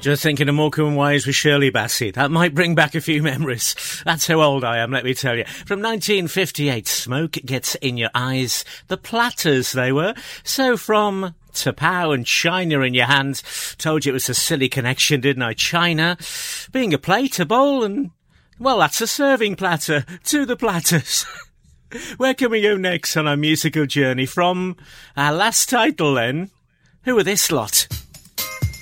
Just thinking of Morecambe Wise with Shirley Bassey. That might bring back a few memories. That's how old I am, let me tell you. From 1958, Smoke Gets in Your Eyes. The Platters, they were. So from to Pow and China in your hands. Told you it was a silly connection, didn't I? China being a plate, a bowl, and, well, that's a serving platter to the Platters. Where can we go next on our musical journey? From our last title, then? Who are this lot?